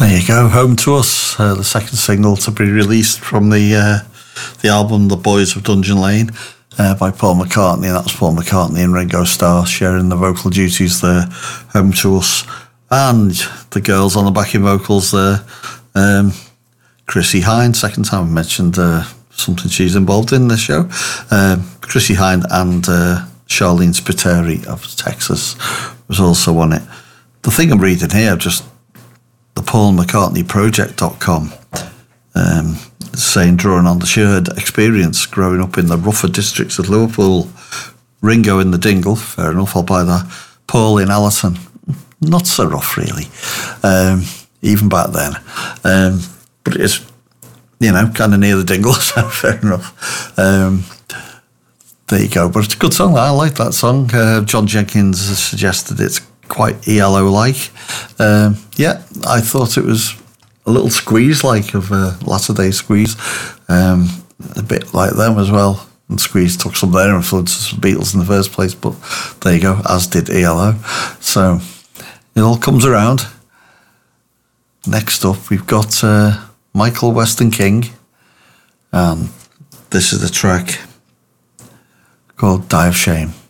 There you go, Home to Us, the second single to be released from the album The Boys of Dungeon Lane by Paul McCartney. That's Paul McCartney and Ringo Starr sharing the vocal duties there, Home to Us. And the girls on the backing vocals there, Chrissie Hynde, second time I mentioned something she's involved in this show. Chrissie Hynde and Charlene Spiteri of Texas was also on it. The thing I'm reading here, just the paulmccartneyproject.com, saying, drawing on the shared experience growing up in the rougher districts of Liverpool, Ringo in the Dingle, fair enough, I'll buy that. Paul in Allerton, not so rough really, even back then. But it is, kind of near the Dingle, so fair enough. There you go. But it's a good song. I like that song. John Jenkins has suggested it's quite ELO-like. I thought it was a little Squeeze-like of Latter Day Squeeze. A bit like them as well. And Squeeze took some of their influences from the Beatles in the first place, but there you go, as did ELO. So it all comes around. Next up, we've got Michael Weston King. And this is the track called Die of Shame.